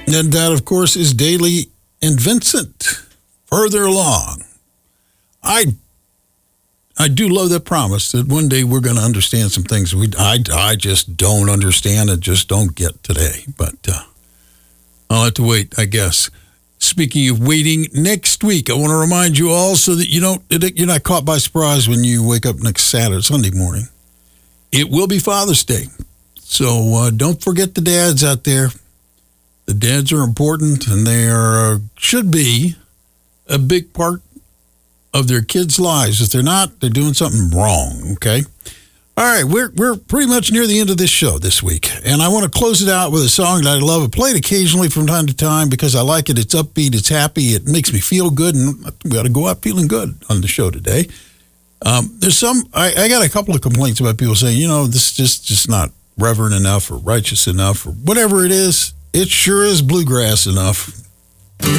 And that, of course, is Daly and Vincent. Further along. I do love that promise that one day we're going to understand some things I just don't understand and just don't get today. But I'll have to wait, I guess. Speaking of waiting, next week, I want to remind you all so that you're not caught by surprise when you wake up next Sunday morning. It will be Father's Day. So don't forget the dads out there. The dads are important, and they should be a big part of their kids' lives. If they're not, they're doing something wrong, okay? All right, we're pretty much near the end of this show this week, and I want to close it out with a song that I love. I play it occasionally from time to time because I like it. It's upbeat, it's happy, it makes me feel good, and we got to go out feeling good on the show today. There's I got a couple of complaints about people saying, this is just not reverent enough or righteous enough or whatever it is. It sure is bluegrass enough.